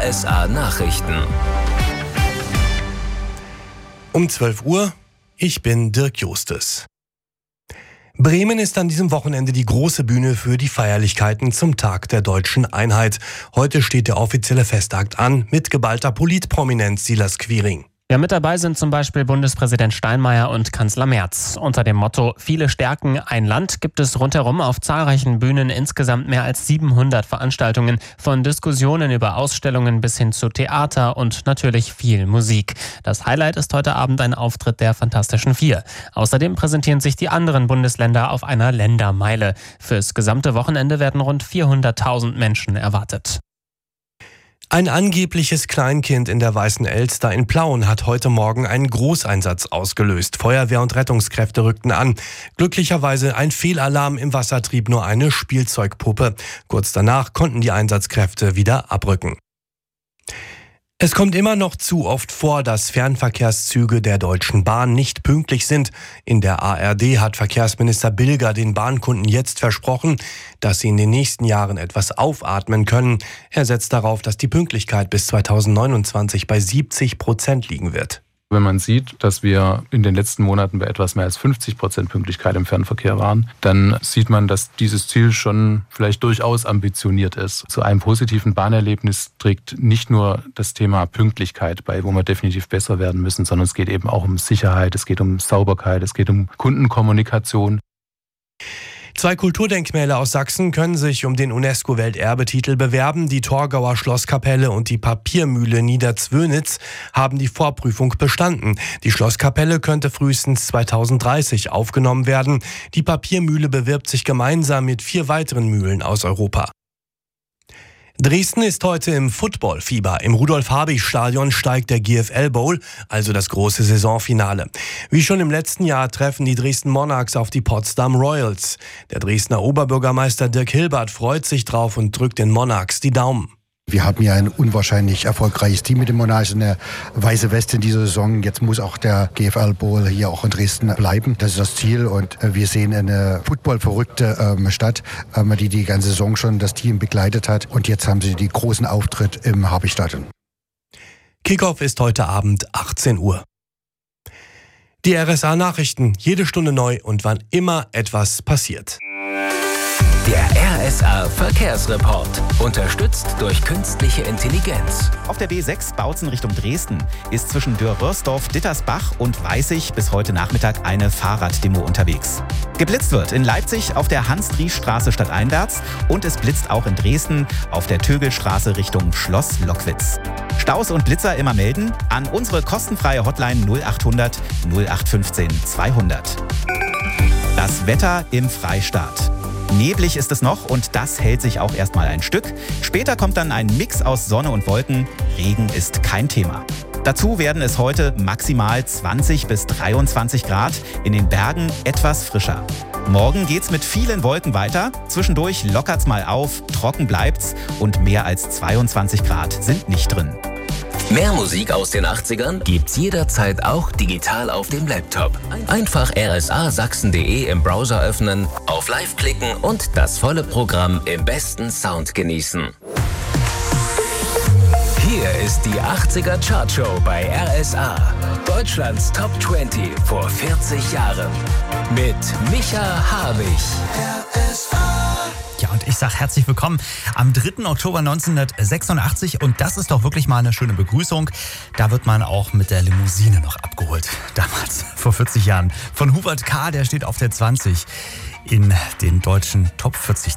RSA Nachrichten. Um 12 Uhr, ich bin Dirk Justes. Bremen ist an diesem Wochenende die große Bühne für die Feierlichkeiten zum Tag der Deutschen Einheit. Heute steht der offizielle Festakt an mit geballter Politprominenz Silas Quiring. Ja, mit dabei sind zum Beispiel Bundespräsident Steinmeier und Kanzler Merz. Unter dem Motto "Viele stärken ein Land" gibt es rundherum auf zahlreichen Bühnen insgesamt mehr als 700 Veranstaltungen, von Diskussionen über Ausstellungen bis hin zu Theater und natürlich viel Musik. Das Highlight ist heute Abend ein Auftritt der Fantastischen Vier. Außerdem präsentieren sich die anderen Bundesländer auf einer Ländermeile. Fürs gesamte Wochenende werden rund 400.000 Menschen erwartet. Ein angebliches Kleinkind in der Weißen Elster in Plauen hat heute Morgen einen Großeinsatz ausgelöst. Feuerwehr und Rettungskräfte rückten an. Glücklicherweise ein Fehlalarm im Wasser trieb nur eine Spielzeugpuppe. Kurz danach konnten die Einsatzkräfte wieder abrücken. Es kommt immer noch zu oft vor, dass Fernverkehrszüge der Deutschen Bahn nicht pünktlich sind. In der ARD hat Verkehrsminister Bilger den Bahnkunden jetzt versprochen, dass sie in den nächsten Jahren etwas aufatmen können. Er setzt darauf, dass die Pünktlichkeit bis 2029 bei 70% liegen wird. Wenn man sieht, dass wir in den letzten Monaten bei etwas mehr als 50% Pünktlichkeit im Fernverkehr waren, dann sieht man, dass dieses Ziel schon vielleicht durchaus ambitioniert ist. Zu einem positiven Bahnerlebnis trägt nicht nur das Thema Pünktlichkeit bei, wo wir definitiv besser werden müssen, sondern es geht eben auch um Sicherheit, es geht um Sauberkeit, es geht um Kundenkommunikation. 2 Kulturdenkmäler aus Sachsen können sich um den UNESCO-Welterbetitel bewerben. Die Torgauer Schlosskapelle und die Papiermühle Niederzwönitz haben die Vorprüfung bestanden. Die Schlosskapelle könnte frühestens 2030 aufgenommen werden. Die Papiermühle bewirbt sich gemeinsam mit 4 weiteren Mühlen aus Europa. Dresden ist heute im Footballfieber. Im Rudolf-Habich-Stadion steigt der GFL Bowl, also das große Saisonfinale. Wie schon im letzten Jahr treffen die Dresden Monarchs auf die Potsdam Royals. Der Dresdner Oberbürgermeister Dirk Hilbert freut sich drauf und drückt den Monarchs die Daumen. Wir haben ja ein unwahrscheinlich erfolgreiches Team mit den Monarchs, eine weiße Weste in dieser Saison. Jetzt muss auch der GFL Bowl hier auch in Dresden bleiben. Das ist das Ziel und wir sehen eine footballverrückte Stadt, die ganze Saison schon das Team begleitet hat. Und jetzt haben sie die großen Auftritt im Habich-Stadion. Kickoff ist heute Abend 18 Uhr. Die RSA Nachrichten, jede Stunde neu und wann immer etwas passiert. Der RSA Verkehrsreport, unterstützt durch künstliche Intelligenz. Auf der B6 Bautzen Richtung Dresden ist zwischen Dürr-Börsdorf, Dittersbach und Weißig bis heute Nachmittag eine Fahrraddemo unterwegs. Geblitzt wird in Leipzig auf der Hans-Driesch-Straße stadteinwärts und es blitzt auch in Dresden auf der Tögelstraße Richtung Schloss Lockwitz. Staus und Blitzer immer melden an unsere kostenfreie Hotline 0800 0815 200. Das Wetter im Freistaat. Neblig ist es noch und das hält sich auch erstmal ein Stück. Später kommt dann ein Mix aus Sonne und Wolken. Regen ist kein Thema. Dazu werden es heute maximal 20 bis 23 Grad, in den Bergen etwas frischer. Morgen geht's mit vielen Wolken weiter. Zwischendurch lockert's mal auf, trocken bleibt's und mehr als 22 Grad sind nicht drin. Mehr Musik aus den 80ern gibt's jederzeit auch digital auf dem Laptop. Einfach rsasachsen.de im Browser öffnen, auf Live klicken und das volle Programm im besten Sound genießen. Hier ist die 80er Chartshow bei RSA. Deutschlands Top 20 vor 40 Jahren. Mit Micha Habich. Ja, und ich sage herzlich willkommen am 3. Oktober 1986 und das ist doch wirklich mal eine schöne Begrüßung. Da wird man auch mit der Limousine noch abgeholt. Damals, vor 40 Jahren. Von Hubert K., der steht auf der 20 in den deutschen Top 40